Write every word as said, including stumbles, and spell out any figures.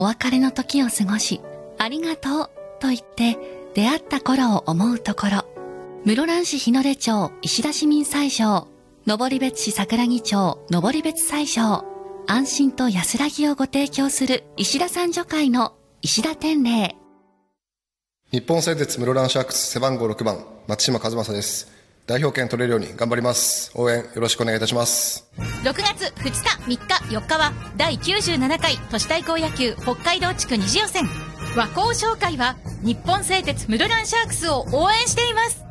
お別れの時を過ごし、ありがとうと言って出会った頃を思うところ。室蘭市日の出町石田市民斎場、登別市桜木町登別斎場、安心と安らぎをご提供する石田三女会の石田天霊。 日本製鉄室蘭シャークス背番号ろくばん松島和正です。代表権取れるように頑張ります。応援よろしくお願いいたします。 ろくがつふつか、みっか、よっかはだいきゅうじゅうななかい都市対抗野球北海道地区二次予選。和光商会は日本製鉄室蘭シャークスを応援しています。